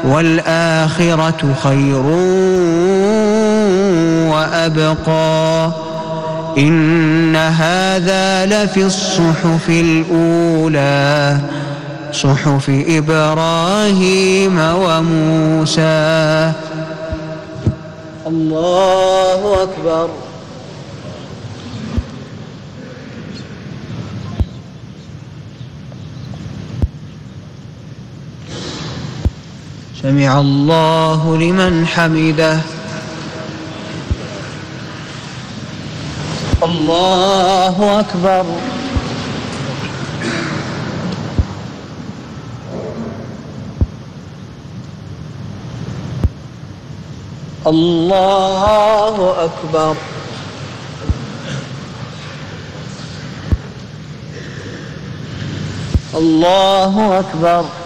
والآخرة خير وأبقى إن هذا لفي الصحف الأولى صحف إبراهيم وموسى. الله أكبر. سمع الله لمن حمده. الله أكبر. الله أكبر. الله أكبر.